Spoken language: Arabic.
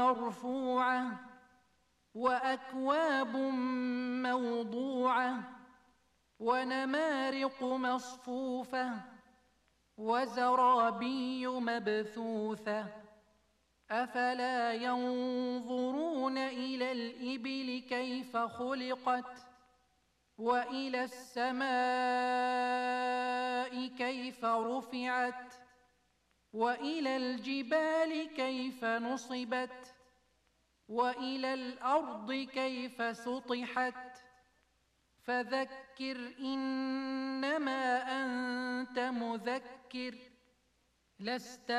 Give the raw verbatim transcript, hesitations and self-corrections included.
مرفوعة وأكواب موضوعة ونمارق مصفوفة وزرابي مبثوثة أفلا ينظرون إلى الإبل كيف خلقت وإلى السماء كيف رفعت وإلى الجبال كيف نصبت وإلى الأرض كيف سطحت فذكر إنما أنت مذكر لست